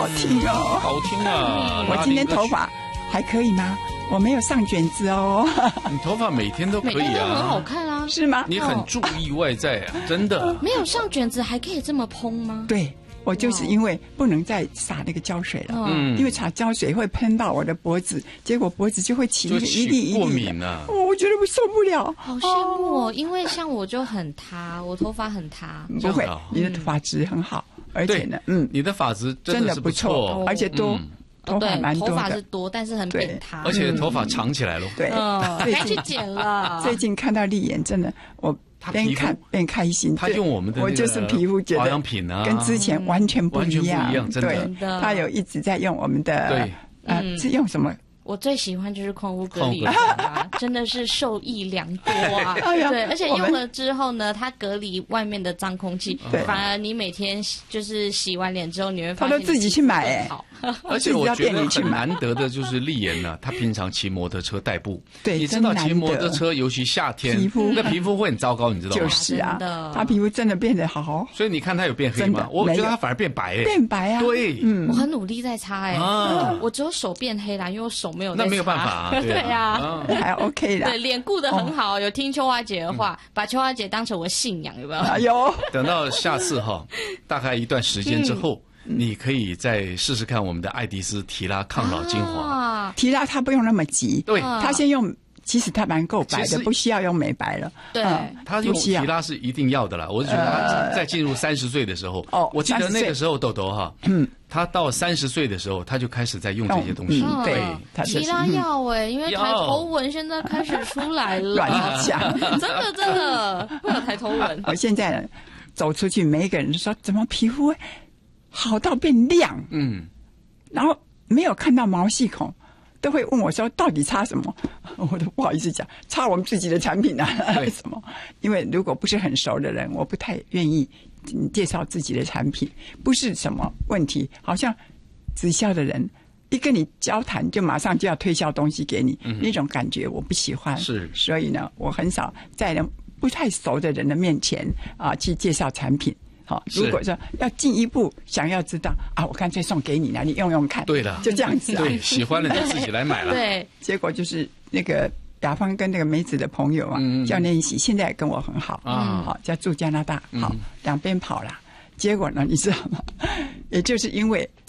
好听哦， 好听啊！ 我今天头发还可以吗？我没有上卷子哦。 你头发每天都可以啊， 每天都很好看啊， 是吗？ 你很注意外在啊，真的。 没有上卷子还可以这么蓬吗？ 对，我就是因为不能再撒那个胶水了，因为撒胶水会喷到我的脖子，结果脖子就会起一粒一粒的过敏啊。 我觉得我受不了。 好羡慕哦，因为像我就很塌，我头发很塌。 不会，你的发质很好，而且呢， 你的发质真的是不错，而且多。头发蛮多的， 头发是多，但是很扁塌， 而且头发长起来了。 对， 该去剪了。 最近看到丽妍，真的我边看边开心。 他用我们的我就是皮肤觉得保养品啊， 跟之前完全不一样。 真的。 对，他有一直在用我们的，是用什么？ 我最喜欢就是矿物隔离啊，真的是受益良多啊！对，而且用了之后呢，它隔离外面的脏空气，反而你每天就是洗完脸之后，你会发现他都自己去买而且我觉得很难得的就是丽妍呢，她平常骑摩托车代步， 对， 你知道骑摩托车尤其夏天，那皮肤会很糟糕，你知道吗？ 就是啊，她皮肤真的变得好， 所以你看她有变黑吗？我觉得她反而变白变白啊！ 对， 我很努力在擦我只有手变黑啦，因为我手没有。 那没有办法啊， 对啊， 还 OK 的。 对，脸顾得很好，有听秋花姐的话，把秋花姐当成我信仰，有没有？ 哎呦， 等到下次大概一段时间之后。你可以再试试看我们的爱迪丝提拉抗老精华。 提拉它不用那么急， 对， 它先用，其实它蛮够白的，不需要用美白了。 对， 它用提拉是一定要的啦。我是觉得他在进入30岁的时候，我记得那个时候豆豆他到30岁的时候，他就开始在用这些东西。 对， 提拉要因为抬头纹现在开始出来了。 乱讲， 真的会有抬头纹。 我现在走出去，每一个人都说怎么皮肤好到变亮，然后没有看到毛细孔，都会问我说到底擦什么？我都不好意思讲，擦我们自己的产品啊，为什么？因为如果不是很熟的人，我不太愿意介绍自己的产品，不是什么问题，好像直销的人一跟你交谈就马上就要推销东西给你，那种感觉我不喜欢。 是， 所以呢，我很少在人不太熟的人的面前去介绍产品。好，如果说要进一步想要知道我干脆送给你了，你用用看。 对了， 就这样子对，喜欢了你自己来买了。 对， 结果就是那个雅芳跟那个梅子的朋友叫练习，现在跟我很好好，在住加拿大，好，两边跑了。结果呢，你知道吗？也就是因为